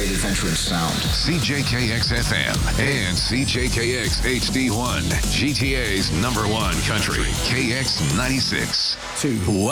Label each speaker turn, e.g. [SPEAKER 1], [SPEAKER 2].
[SPEAKER 1] adventurous sound.
[SPEAKER 2] CJKX FM and CJKX HD1, GTA's #1 country, KX 96.